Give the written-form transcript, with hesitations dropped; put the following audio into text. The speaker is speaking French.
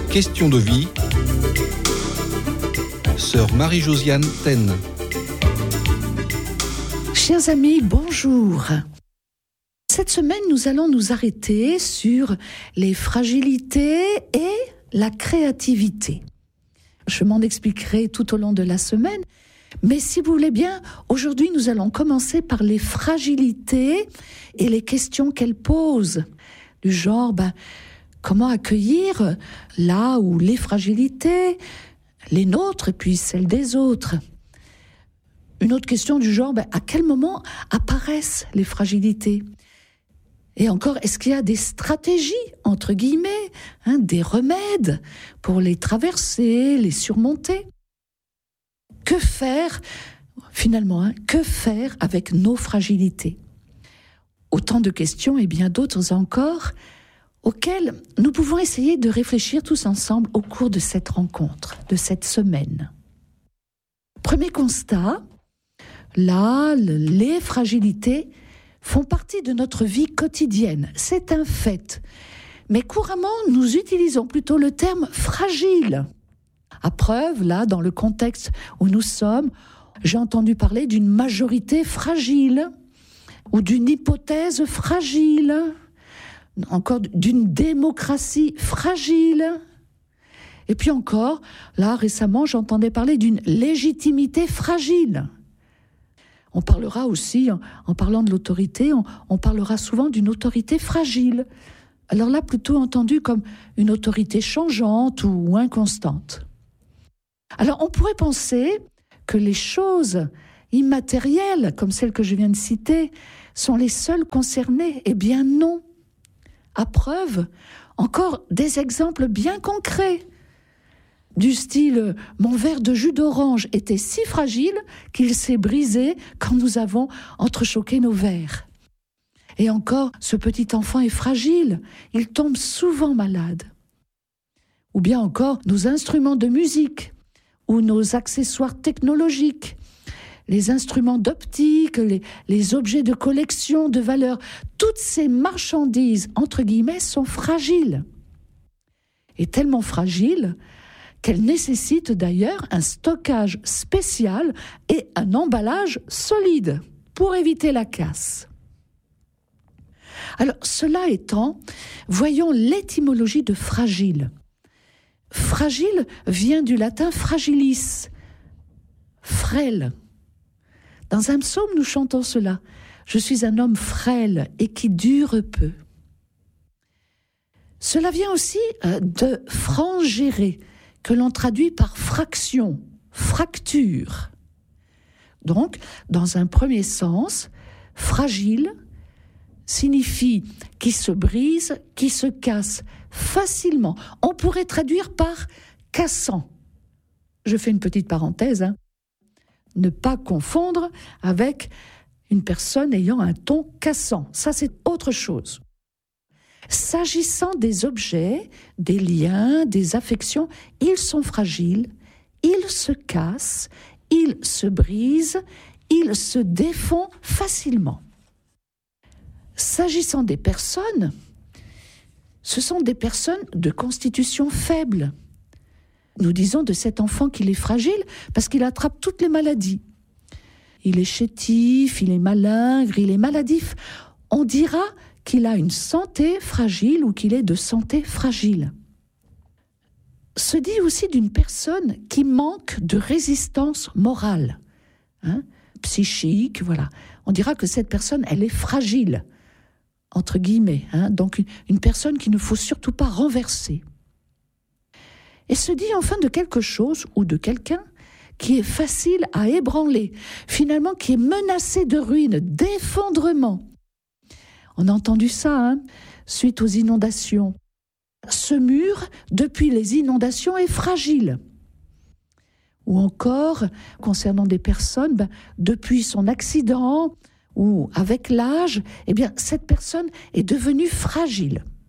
Question de vie. Sœur Marie-Josiane Taine. Chers amis, bonjour. Cette semaine, nous allons nous arrêter sur les fragilités et la créativité. Je m'en expliquerai tout au long de la semaine, mais si vous voulez bien, aujourd'hui, nous allons commencer par les fragilités et les questions qu'elles posent. Du genre, comment accueillir là où les fragilités, les nôtres et puis celles des autres. Une autre question du genre, à quel moment apparaissent les fragilités ? Et encore, est-ce qu'il y a des stratégies, entre guillemets, des remèdes pour les traverser, les surmonter ? Que faire, finalement, que faire avec nos fragilités ? Autant de questions et bien d'autres encore auxquelles nous pouvons essayer de réfléchir tous ensemble au cours de cette rencontre, de cette semaine. Premier constat, là, les fragilités font partie de notre vie quotidienne. C'est un fait. Mais couramment, nous utilisons plutôt le terme « fragile ». À preuve, là, dans le contexte où nous sommes, j'ai entendu parler d'une majorité fragile ou d'une hypothèse fragile, encore d'une démocratie fragile. Et puis encore, là, récemment, j'entendais parler d'une légitimité fragile. On parlera aussi, en parlant de l'autorité, on parlera souvent d'une autorité fragile. Alors là, plutôt entendu comme une autorité changeante ou inconstante. Alors, on pourrait penser que les choses immatérielles, comme celles que je viens de citer, sont les seules concernées. Eh bien non. À preuve, encore des exemples bien concrets. Du style, mon verre de jus d'orange était si fragile qu'il s'est brisé quand nous avons entrechoqué nos verres. Et encore, ce petit enfant est fragile, il tombe souvent malade. Ou bien encore, nos instruments de musique ou nos accessoires technologiques, les instruments d'optique, les objets de collection de valeur, toutes ces marchandises, entre guillemets, sont fragiles. Et tellement fragiles qu'elles nécessitent d'ailleurs un stockage spécial et un emballage solide pour éviter la casse. Alors, cela étant, voyons l'étymologie de fragile. Fragile vient du latin fragilis, frêle. Dans un psaume, nous chantons cela. Je suis un homme frêle et qui dure peu. Cela vient aussi de frangérer, que l'on traduit par fraction, fracture. Donc, dans un premier sens, fragile signifie qui se brise, qui se casse facilement. On pourrait traduire par cassant. Je fais une petite parenthèse. Ne pas confondre avec une personne ayant un ton cassant. Ça, c'est autre chose. S'agissant des objets, des liens, des affections, ils sont fragiles, ils se cassent, ils se brisent, ils se défont facilement. S'agissant des personnes, ce sont des personnes de constitution faible. Nous disons de cet enfant qu'il est fragile parce qu'il attrape toutes les maladies. Il est chétif, il est malingre, il est maladif. On dira qu'il a une santé fragile ou qu'il est de santé fragile. Se dit aussi d'une personne qui manque de résistance morale, psychique, voilà. On dira que cette personne, elle est fragile, entre guillemets, donc une personne qu'il ne faut surtout pas renverser. Et se dit enfin de quelque chose ou de quelqu'un qui est facile à ébranler, finalement qui est menacé de ruine, d'effondrement. On a entendu ça, suite aux inondations. Ce mur, depuis les inondations, est fragile. Ou encore, concernant des personnes, depuis son accident ou avec l'âge, cette personne est devenue fragile.